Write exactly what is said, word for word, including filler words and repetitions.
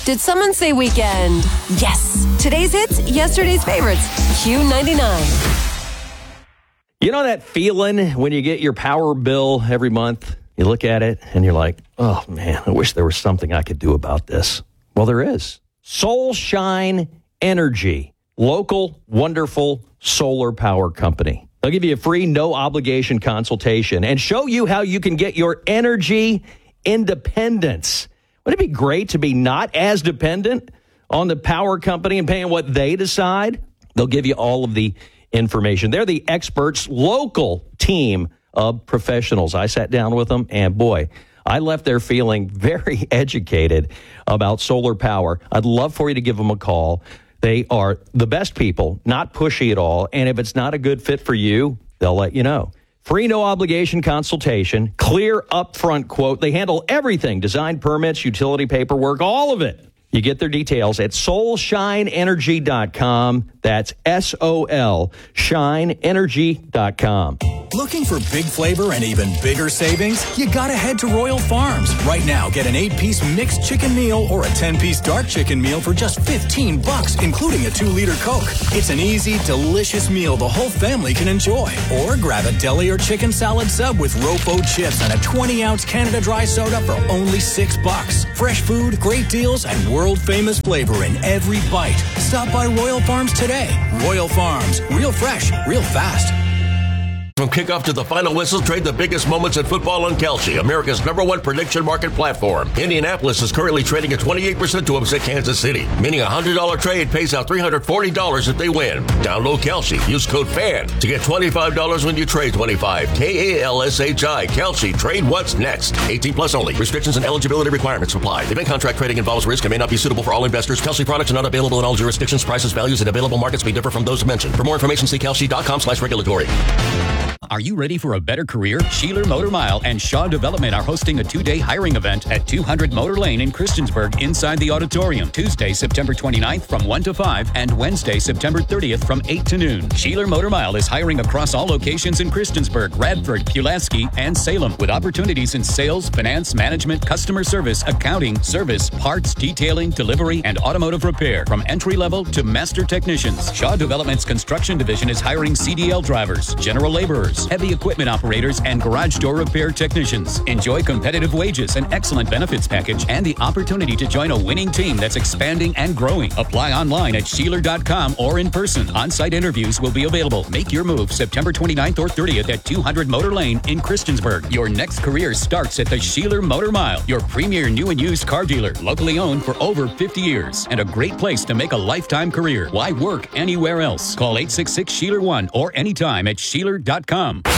Did someone say weekend? Yes. Today's hits, yesterday's favorites. Q ninety-nine. You know that feeling when you get your power bill every month? You look at it and you're like, oh, man, I wish there was something I could do about this. Well, there is. Solshine Energy, local, wonderful solar power company. They'll give you a free, no-obligation consultation and show you how you can get your energy independence. Wouldn't it be great to be not as dependent on the power company and paying what they decide? They'll give you all of the information. They're the experts, local team of professionals. I sat down with them, and boy, I left there feeling very educated about solar power. I'd love for you to give them a call. They are the best people, not pushy at all. And if it's not a good fit for you, they'll let you know. Free, no-obligation consultation, clear upfront quote. They handle everything, design, permits, utility paperwork, all of it. You get their details at solshine energy dot com. That's S O L, shine energy dot com. Looking for big flavor and even bigger savings? You gotta head to Royal Farms. Right now, get an eight-piece mixed chicken meal or a ten-piece dark chicken meal for just fifteen bucks, including a two-liter Coke. It's an easy, delicious meal the whole family can enjoy. Or grab a deli or chicken salad sub with Rofo chips and a twenty-ounce Canada Dry soda for only six bucks. Fresh food, great deals, and world-famous flavor in every bite. Stop by Royal Farms today. Royal Farms. Real fresh, real fast. From kickoff to the final whistle, trade the biggest moments in football on Kalshi, America's number one prediction market platform. Indianapolis is currently trading at twenty-eight percent to upset Kansas City, meaning a one hundred dollars trade pays out three hundred forty dollars if they win. Download Kalshi. Use code FAN to get twenty-five dollars when you trade twenty-five. K A L S H I. Kalshi. Trade what's next. eighteen plus only. Restrictions and eligibility requirements apply. Event contract trading involves risk and may not be suitable for all investors. Kalshi products are not available in all jurisdictions. Prices, values, and available markets may differ from those mentioned. For more information, see kalshi dot com slash regulatory. Are you ready for a better career? Sheeler Motor Mile and Shaw Development are hosting a two-day hiring event at two hundred Motor Lane in Christiansburg inside the auditorium. Tuesday, September twenty-ninth from one to five and Wednesday, September thirtieth from eight to noon. Sheeler Motor Mile is hiring across all locations in Christiansburg, Radford, Pulaski, and Salem with opportunities in sales, finance, management, customer service, accounting, service, parts, detailing, delivery, and automotive repair from entry-level to master technicians. Shaw Development's construction division is hiring C D L drivers, general laborers, heavy equipment operators, and garage door repair technicians. Enjoy competitive wages, an excellent benefits package, and the opportunity to join a winning team that's expanding and growing. Apply online at sheeler dot com or in person. On-site interviews will be available. Make your move September twenty-ninth or thirtieth at two hundred Motor Lane in Christiansburg. Your next career starts at the Sheeler Motor Mile, your premier new and used car dealer, locally owned for over fifty years, and a great place to make a lifetime career. Why work anywhere else? Call eight six six, Sheeler one or anytime at sheeler dot com.